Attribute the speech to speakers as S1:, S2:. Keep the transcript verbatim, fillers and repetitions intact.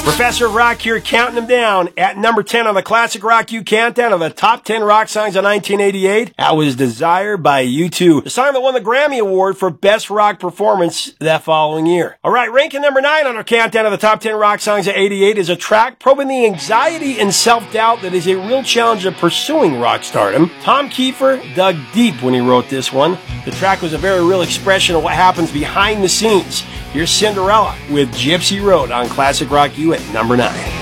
S1: Professor of Rock here counting them down. At number ten on the Classic Rock U Countdown of the top ten rock songs of nineteen eighty-eight, that was Desire by U two. The song that won the Grammy Award for Best Rock Performance that following year. Alright, ranking number nine on our countdown of the top ten rock songs of eighty-eight is a track probing the anxiety and self-doubt that is a real challenge of pursuing rock stardom. Tom Kiefer dug deep when he wrote this one. The track was a very real expression of what happens behind the scenes. Here's Cinderella with Gypsy Road on Classic Rock U at number nine.